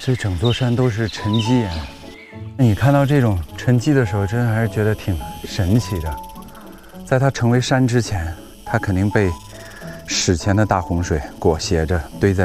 这整座山都是沉积岩。你看到这种沉积的时候，真的还是觉得挺神奇的。在它成为山之前，它肯定被史前的大洪水裹挟着堆在。